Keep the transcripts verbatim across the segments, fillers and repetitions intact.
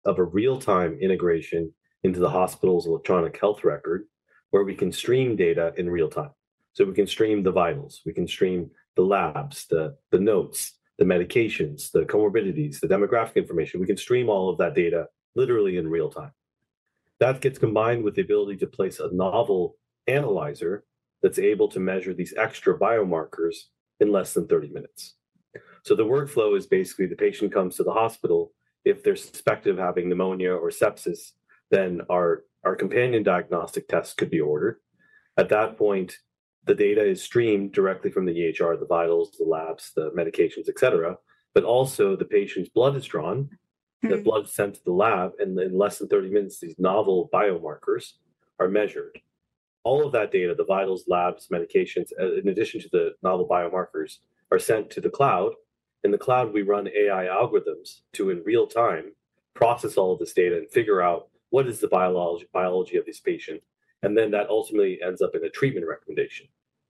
of a real-time integration into the hospital's electronic health record, where we can stream data in real time. So we can stream the vitals, we can stream the labs, the, the notes, the medications, the comorbidities, the demographic information. We can stream all of that data literally in real time. That gets combined with the ability to place a novel analyzer that's able to measure these extra biomarkers in less than thirty minutes. So the workflow is basically the patient comes to the hospital. If they're suspected of having pneumonia or sepsis, then our, our companion diagnostic test could be ordered. At that point, the data is streamed directly from the E H R, the vitals, the labs, the medications, et cetera. But also the patient's blood is drawn, mm-hmm. the blood is sent to the lab, and in less than thirty minutes, these novel biomarkers are measured. All of that data, the vitals, labs, medications, in addition to the novel biomarkers, are sent to the cloud. In the cloud, we run A I algorithms to, in real time, process all of this data and figure out what is the biology, biology of this patient. And then that ultimately ends up in a treatment recommendation.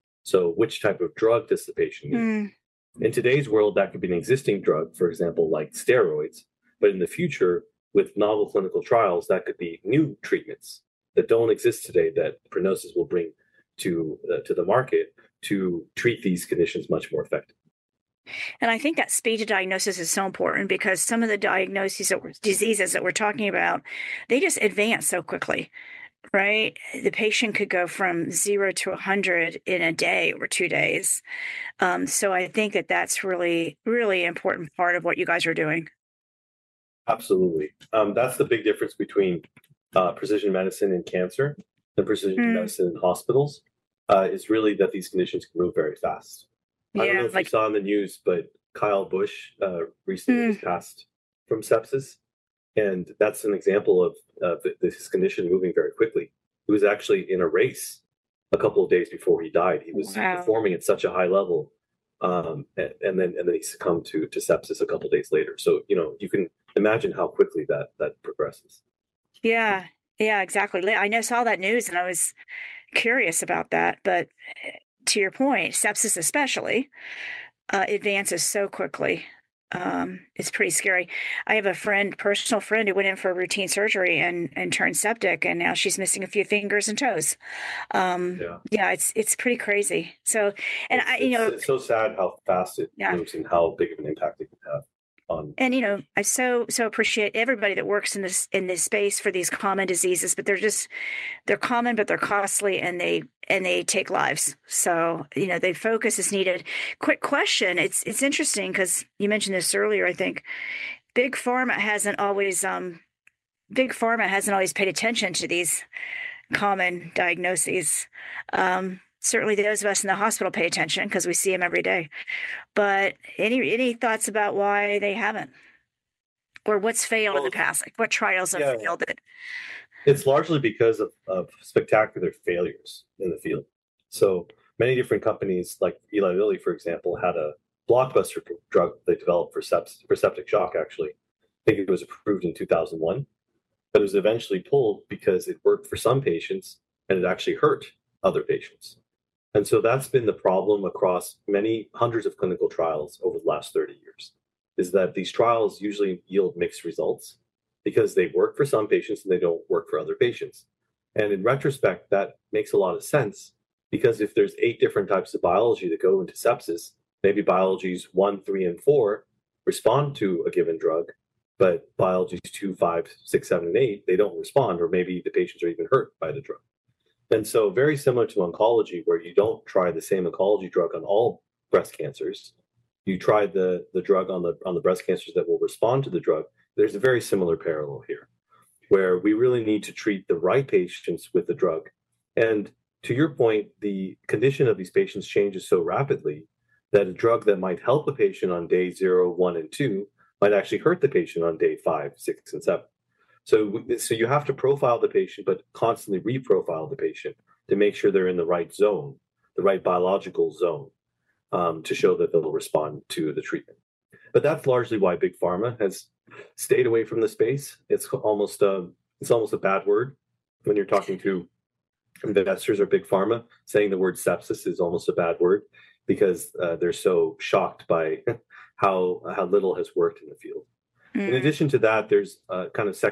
So which type of drug does the patient need? Mm. In today's world, that could be an existing drug, for example, like steroids. But in the future, with novel clinical trials, that could be new treatments that don't exist today that Prognosis will bring to, uh, to the market to treat these conditions much more effectively. And I think that speed to diagnosis is so important because some of the diagnoses that we're, diseases that we're talking about, they just advance so quickly. Right? The patient could go from zero to one hundred in a day or two days. Um, so I think that that's really, really important part of what you guys are doing. Absolutely. Um, that's the big difference between uh, precision medicine and cancer and precision mm. medicine in hospitals, uh, is really that these conditions can move very fast. Yeah, I don't know if like, you saw in the news, but Kyle Busch uh, recently mm. was passed from sepsis. And that's an example of uh, this condition moving very quickly. He was actually in a race a couple of days before he died. He was wow. performing at such a high level, um, and, and then and then he succumbed to to sepsis a couple of days later. So you know you can imagine how quickly that that progresses. Yeah, yeah, exactly. I know saw that news, and I was curious about that. But to your point, sepsis especially uh, advances so quickly. Um, it's pretty scary. I have a friend, personal friend, who went in for routine surgery and, and turned septic, and now she's missing a few fingers and toes. Um, yeah. yeah, it's it's pretty crazy. So, and it's, I, you it's, know, it's so sad how fast it yeah. moves and how big of an impact it can have on. And you know, I so so appreciate everybody that works in this in this space for these common diseases, but they're just they're common, but they're costly, and they and they take lives. So, you know, the focus is needed. Quick question. It's it's interesting because you mentioned this earlier, I think. Big Pharma hasn't always um Big Pharma hasn't always paid attention to these common diagnoses. Um, certainly those of us in the hospital pay attention because we see them every day. But any any thoughts about why they haven't? Or what's failed well, in the past? Like what trials have yeah. failed it? It's largely because of, of spectacular failures in the field. So many different companies, like Eli Lilly, for example, had a blockbuster drug they developed for, sept- for septic shock, actually. I think it was approved in two thousand one, but it was eventually pulled because it worked for some patients and it actually hurt other patients. And so that's been the problem across many hundreds of clinical trials over the last thirty years, is that these trials usually yield mixed results because they work for some patients and they don't work for other patients. And in retrospect, that makes a lot of sense because if there's eight different types of biology that go into sepsis, maybe biologies one, three, and four respond to a given drug, but biologies two, five, six, seven, and eight, they don't respond, or maybe the patients are even hurt by the drug. And so very similar to oncology, where you don't try the same oncology drug on all breast cancers, you try the, the drug on the on the breast cancers that will respond to the drug. There's a very similar parallel here, where we really need to treat the right patients with the drug. And to your point, the condition of these patients changes so rapidly that a drug that might help a patient on day zero, one, and two might actually hurt the patient on day five, six, and seven. So, so you have to profile the patient, but constantly reprofile the patient to make sure they're in the right zone, the right biological zone, um, to show that they'll respond to the treatment. But that's largely why Big Pharma has stayed away from the space. It's almost a, it's almost a bad word when you're talking to investors or Big Pharma. Saying the word sepsis is almost a bad word because uh, they're so shocked by how how little has worked in the field. In Mm. addition to that, there's uh, kind of